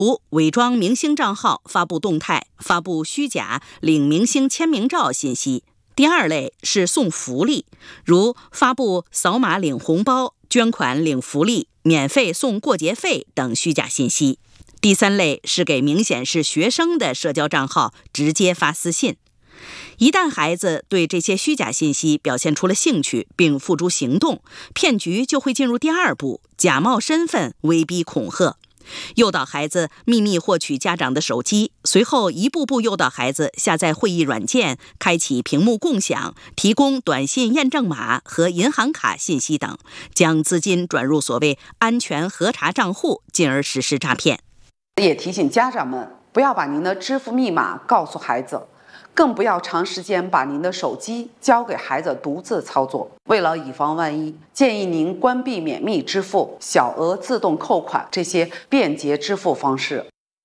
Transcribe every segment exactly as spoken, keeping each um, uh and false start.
如伪装明星账号发布动态、发布虚假领明星签名照信息。第二类是送福利，如发布扫码领红包、捐款领福利、免费送过节费等虚假信息。第三类是给明显是学生的社交账号直接发私信。一旦孩子对这些虚假信息表现出了兴趣并付诸行动，骗局就会进入第二步，假冒身份威逼恐吓，诱导孩子秘密获取家长的手机，随后一步步诱导孩子下载会议软件，开启屏幕共享，提供短信验证码和银行卡信息等，将资金转入所谓安全核查账户，进而实施诈骗。 也提醒家长们不要把您的支付密码告诉孩子，更不要长时间把您的手机交给孩子独自操作。为了以防万一，建议您关闭免密支付、小额自动扣款这些便捷支付方式。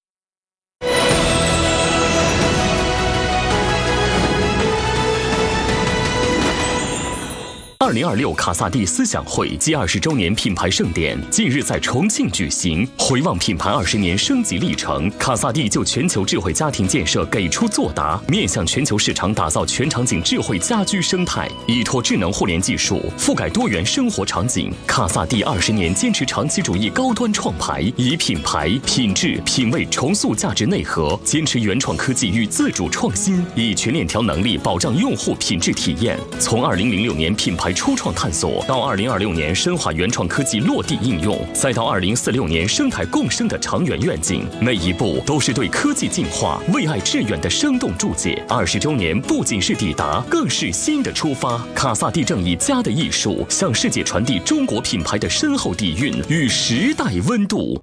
二零二六卡萨帝思想会暨二十周年品牌盛典近日在重庆举行。回望品牌二十年升级历程，卡萨帝就全球智慧家庭建设给出作答，面向全球市场打造全场景智慧家居生态，依托智能互联技术覆盖多元生活场景。卡萨帝二十年坚持长期主义高端创牌，以品牌、品质、品味重塑价值内核，坚持原创科技与自主创新，以全链条能力保障用户品质体验。从二零零六年品牌初创探索到二零二六年深化原创科技落地应用，再到二零四六年生态共生的长远愿景，每一步都是对科技进化、为爱致远的生动注解。二十周年不仅是抵达，更是新的出发。卡萨帝正以家的艺术，向世界传递中国品牌的深厚底蕴与时代温度。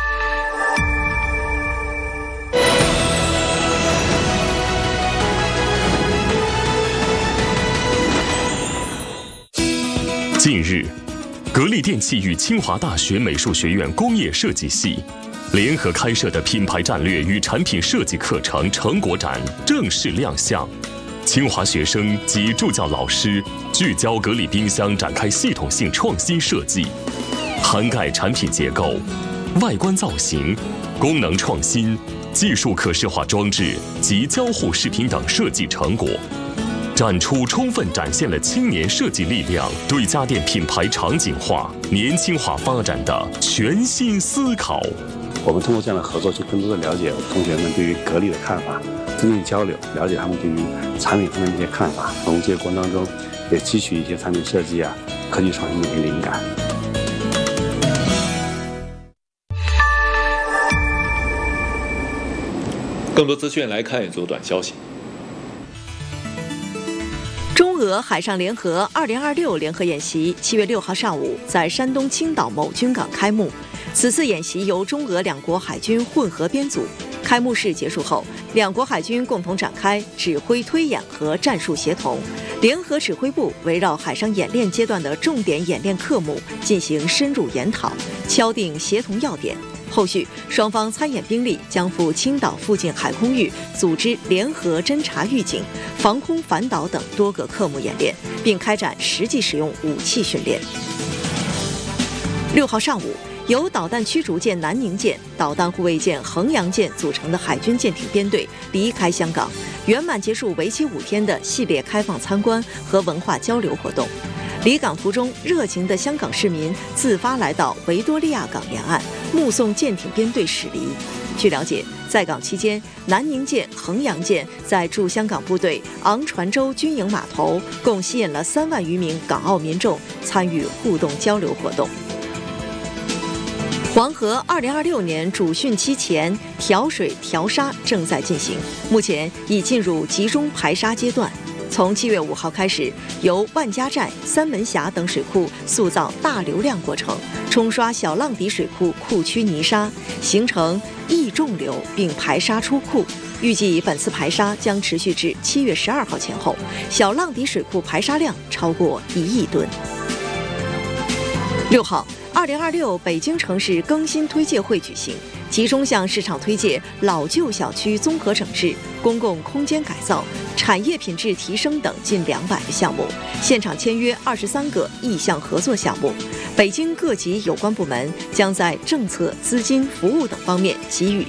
近日，格力电器与清华大学美术学院工业设计系联合开设的品牌战略与产品设计课程成果展正式亮相。清华学生及助教老师聚焦格力冰箱展开系统性创新设计，涵盖产品结构、外观造型、功能创新、技术可视化装置及交互视频等设计成果。展出充分展现了青年设计力量对家电品牌场景化、年轻化发展的全新思考。 我们通过这样的合作，去更多的了解同学们对于格力的看法，增进交流，了解他们对于产品方面的一些看法。从这个过程当中，也汲取一些产品设计啊、科技创新的一些灵感。 更多资讯来看一组短消息。 中俄海上联合二零二六联合演习七月六号上午在山东青岛某军港开幕。此次演习由中俄两国海军混合编组。开幕式结束后，两国海军共同展开指挥推演和战术协同。联合指挥部围绕海上演练阶段的重点演练科目进行深入研讨，敲定协同要点。后续，双方参演兵力将赴青岛附近海空域组织联合侦察预警、防空反导等多个科目演练，并开展实际使用武器训练。六号上午，由导弹驱逐舰南宁舰、导弹护卫舰衡阳舰组成的海军舰艇编队离开香港，圆满结束为期五天的系列开放参观和文化交流活动。离港途中，热情的香港市民自发来到维多利亚港沿岸，目送舰艇编队驶离。据了解，在港期间，南宁舰、衡阳舰在驻香港部队昂船洲军营码头，共吸引了三万余名港澳民众参与互动交流活动。黄河二零二六年主汛期前调水调沙正在进行，目前已进入集中排沙阶段。从七月五号开始，由万家寨、三门峡等水库塑造大流量过程，冲刷小浪底水库库区泥沙，形成溢众流并排沙出库。预计本次排沙将持续至七月十二号前后，小浪底水库排沙量超过一亿吨。六号，二零二六北京城市更新推介会举行，集中向市场推介老旧小区综合整治、公共空间改造、产业品质提升等近两百个项目，现场签约二十三个意向合作项目。北京各级有关部门将在政策、资金、服务等方面给予